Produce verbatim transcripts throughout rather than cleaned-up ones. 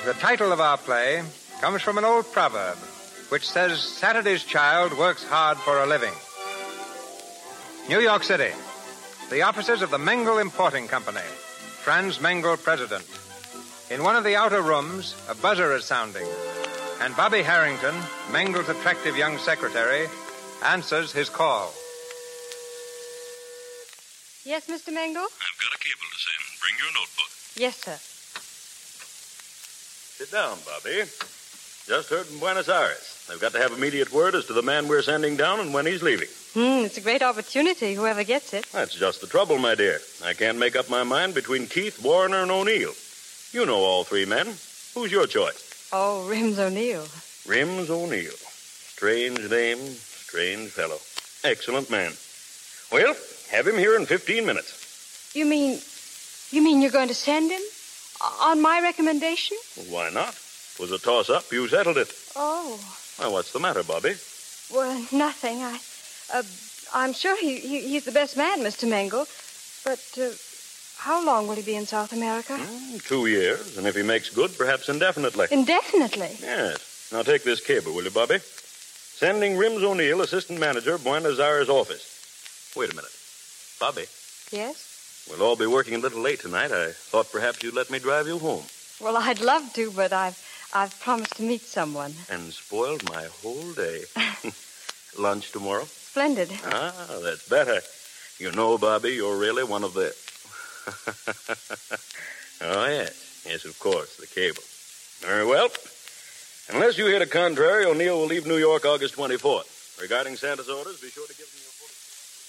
The title of our play comes from an old proverb, which says Saturday's child works hard for a living. New York City. The offices of the Mengel Importing Company. Franz Mengel, president. In one of the outer rooms, a buzzer is sounding, and Bobby Harrington, Mengel's attractive young secretary, answers his call. Yes, Mister Mengel? I've got a cable to send. Bring your notebook. Yes, sir. Sit down, Bobby. Just heard from Buenos Aires. They've got to have immediate word as to the man we're sending down and when he's leaving. Hmm, it's a great opportunity, whoever gets it. That's just the trouble, my dear. I can't make up my mind between Keith, Warner, and O'Neill. You know all three men. Who's your choice? Oh, Rims O'Neill. Rims O'Neill. Strange name, strange fellow. Excellent man. Well, have him here in fifteen minutes. You mean, you mean you're going to send him? On my recommendation? Well, why not? It was a toss-up. You settled it. Oh. Well, what's the matter, Bobby? Well, nothing. I, uh, I'm sure he, he he's the best man, Mister Mengel. But uh, how long will he be in South America? Mm, two years, and if he makes good, perhaps indefinitely. Indefinitely? Yes. Now take this cable, will you, Bobby? Sending Rims O'Neill, assistant manager, Buenos Aires office. Wait a minute. Bobby? Yes? We'll all be working a little late tonight. I thought perhaps you'd let me drive you home. Well, I'd love to, but I've I've promised to meet someone. And spoiled my whole day. Lunch tomorrow? Splendid. Ah, that's better. You know, Bobby, you're really one of the... Oh, yes. Yes, of course, the cable. Very well. Unless you hear the contrary, O'Neill will leave New York August twenty-fourth. Regarding Santa's orders, be sure to give them your full...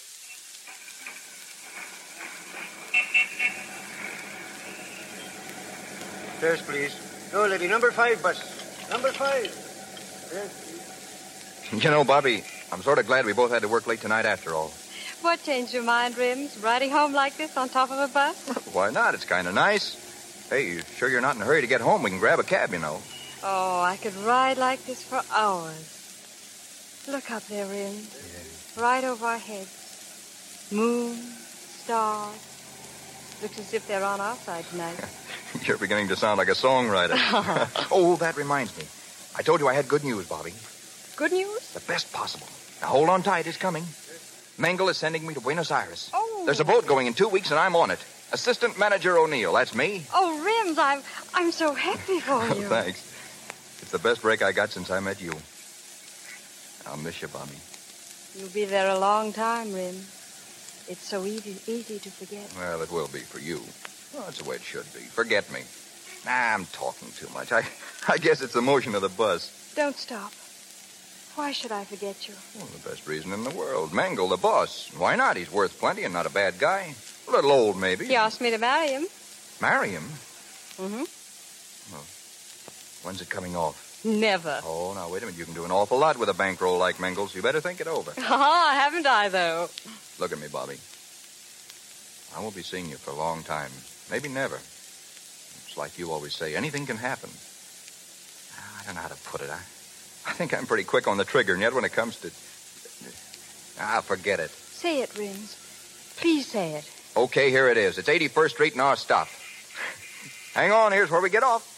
Stairs, please. No, lady, number five bus. Number five. Yes, please. You know, Bobby, I'm sort of glad we both had to work late tonight after all. What changed your mind, Rims? Riding home like this on top of a bus? Why not? It's kind of nice. Hey, you sure you're not in a hurry to get home? We can grab a cab, you know. Oh, I could ride like this for hours. Look up there, Rims. Yeah. Right over our heads. Moon, stars. Looks as if they're on our side tonight. You're beginning to sound like a songwriter. Oh, that reminds me. I told you I had good news, Bobby. Good news? The best possible. Now, hold on tight. It's coming. Mengel is sending me to Buenos Aires. Oh. There's a boat going in two weeks, and I'm on it. Assistant Manager O'Neill. That's me. Oh, Rims, I'm, I'm so happy for you. Thanks. It's the best break I got since I met you. I'll miss you, Bobby. You'll be there a long time, Rims. It's so easy, easy to forget. Well, it will be for you. Well, that's the way it should be. Forget me. Nah, I'm talking too much. I, I guess it's the motion of the bus. Don't stop. Why should I forget you? Well, the best reason in the world. Mengel, the boss. Why not? He's worth plenty and not a bad guy. A little old, maybe. He asked me to marry him. Marry him? Mm-hmm. Well, when's it coming off? Never. Oh, now, wait a minute. You can do an awful lot with a bankroll like Mengel's. You better think it over. Ah, haven't I, though? Look at me, Bobby. I won't be seeing you for a long time. Maybe never. It's like you always say, anything can happen. I don't know how to put it. I, I think I'm pretty quick on the trigger, and yet when it comes to... Ah, forget it. Say it, Rims. Please say it. Okay, here it is. It's eighty-first Street and our stop. Hang on, here's where we get off.